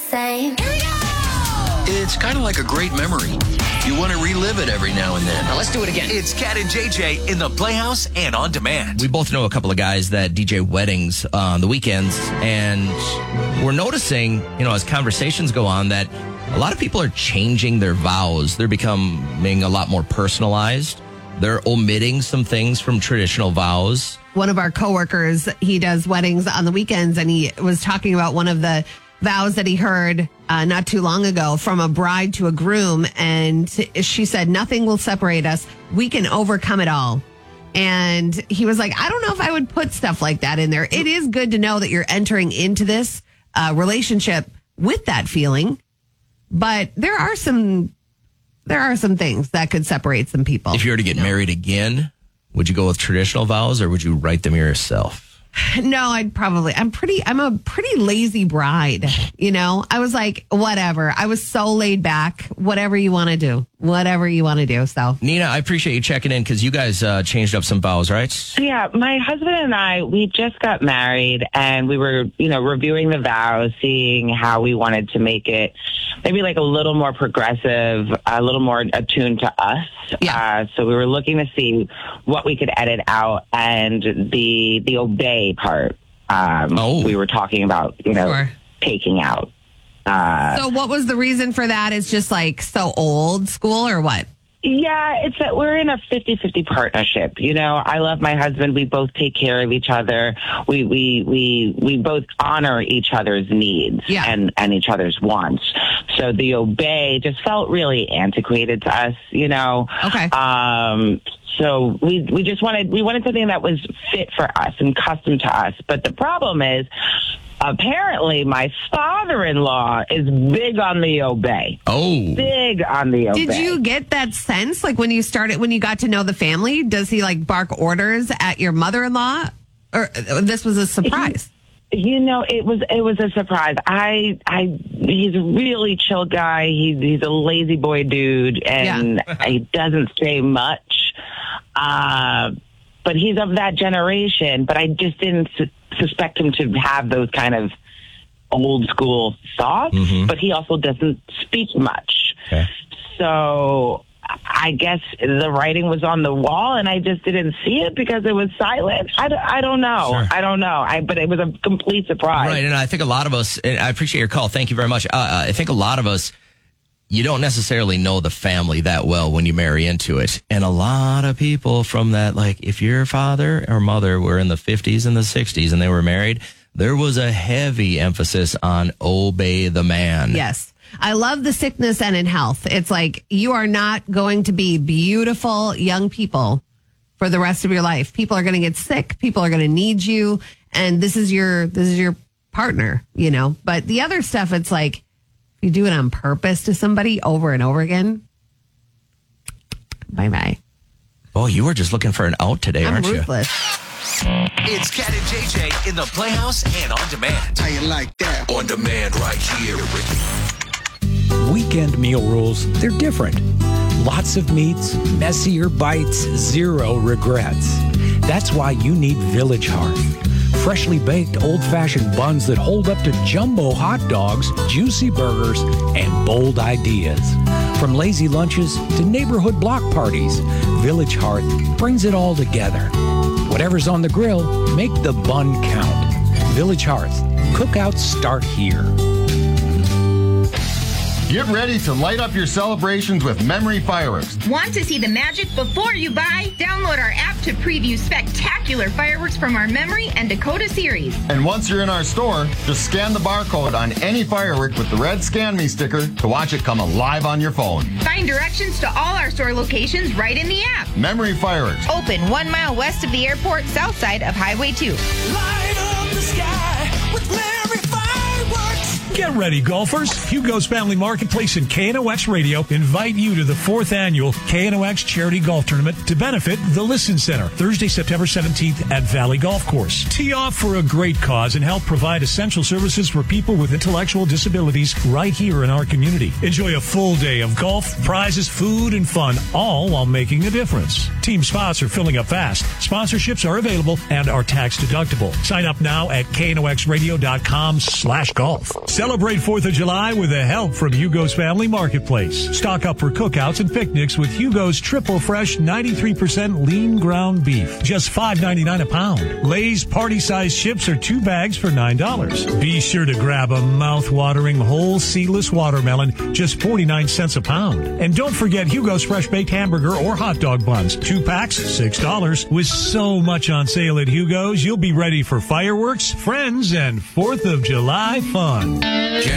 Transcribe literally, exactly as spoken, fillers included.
same. Here we go! It's kind of like a great memory. You want to relive it every now and then. Now let's do it again. It's Cat and J J in the Playhouse and on demand. We both know a couple of guys that D J weddings on the weekends, and we're noticing, you know, as conversations go on, that a lot of people are changing their vows. They're becoming a lot more personalized. They're omitting some things from traditional vows. One of our coworkers, he does weddings on the weekends, and he was talking about one of the vows that he heard uh, not too long ago from a bride to a groom. And she said, nothing will separate us. We can overcome it all. And he was like, I don't know if I would put stuff like that in there. It is good to know that you're entering into this uh, relationship with that feeling. But there are some, there are some things that could separate some people. If you were to get married again, would you go with traditional vows or would you write them yourself? No, I'd probably, I'm pretty, I'm a pretty lazy bride. You know, I was like, whatever. I was so laid back, whatever you want to do, whatever you want to do. So Nina, I appreciate you checking in because you guys uh, changed up some vows, right? Yeah, my husband and I, we just got married and we were, you know, reviewing the vows, seeing how we wanted to make it maybe like a little more progressive, a little more attuned to us. Yeah. Uh, so we were looking to see what we could edit out, and the the obey part. Um, oh. We were talking about, you know, Sure. taking out. Uh, So what was the reason for that? It's just like so old school or what? Yeah, it's that we're in a fifty-fifty partnership. You know, I love my husband. We both take care of each other. We we we we both honor each other's needs Yeah. and and each other's wants. So the obey just felt really antiquated to us, you know. Okay. Um so we we just wanted we wanted something that was fit for us and custom to us. But the problem is, apparently my father-in-law is big on the obey. Oh. Big on the obey. Did you get that sense, like when you started, when you got to know the family? Does he like bark orders at your mother-in-law, or uh, this was a surprise? You know, it was it was a surprise. I I he's a really chill guy. He's he's a lazy boy dude, and Yeah. he doesn't say much. Uh, but he's of that generation. But I just didn't su- suspect him to have those kind of old school thoughts. Mhm. But he also doesn't speak much. Okay. So I guess the writing was on the wall and I just didn't see it because it was silent. I, don't- I don't know. Sure. I don't know. I, but it was a complete surprise. Right, and I think a lot of us, and I appreciate your call. Thank you very much. Uh, uh, I think a lot of us, you don't necessarily know the family that well when you marry into it. And a lot of people from that, like if your father or mother were in the fifties and the sixties and they were married, there was a heavy emphasis on obey the man. Yes. I love the sickness and in health. It's like you are not going to be beautiful young people for the rest of your life. People are going to get sick. People are going to need you. And this is your, this is your partner, you know, but the other stuff, it's like, you do it on purpose to somebody over and over again. Bye bye. Oh, you were just looking for an out today, I'm aren't ruthless. It's Cat and J J in the Playhouse and on demand. How you like that? On demand right here. Weekend meal rules, they're different. Lots of meats, messier bites, zero regrets. That's why you need Village Hearth. Freshly baked old-fashioned buns that hold up to jumbo hot dogs, juicy burgers, and bold ideas. From lazy lunches to neighborhood block parties, Village Hearth brings it all together. Whatever's on the grill, make the bun count. Village Hearth. Cookouts start here. Get ready to light up your celebrations with Memory Fireworks. Want to see the magic before you buy? Download our app to preview spectacular fireworks from our Memory and Dakota series. And once you're in our store, just scan the barcode on any firework with the red Scan Me sticker to watch it come alive on your phone. Find directions to all our store locations right in the app. Memory Fireworks. Open one mile west of the airport, south side of Highway two. Light up the sky with Memory Fireworks. Get ready, golfers. Hugo's Family Marketplace and K N O X Radio invite you to the fourth annual K N O X Charity Golf Tournament to benefit the Listen Center, Thursday, September seventeenth at Valley Golf Course. Tee off for a great cause and help provide essential services for people with intellectual disabilities right here in our community. Enjoy a full day of golf, prizes, food, and fun, all while making a difference. Team spots are filling up fast. Sponsorships are available and are tax deductible. Sign up now at K N O X radio dot com slash golf. Celebrate fourth of July with the help from Hugo's Family Marketplace. Stock up for cookouts and picnics with Hugo's Triple Fresh ninety-three percent lean ground beef. Just five ninety-nine a pound. Lay's party-sized chips are two bags for nine dollars. Be sure to grab a mouth-watering whole seedless watermelon, just forty-nine cents a pound. And don't forget Hugo's fresh-baked hamburger or hot dog buns. Two packs, six dollars. With so much on sale at Hugo's, you'll be ready for fireworks, friends, and fourth of July fun. Janet